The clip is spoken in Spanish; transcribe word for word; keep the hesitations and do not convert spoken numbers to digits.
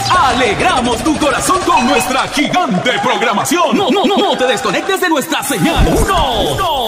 Alegramos tu corazón con nuestra gigante programación. No, no, no, no te desconectes de nuestra señal. Uno, dos.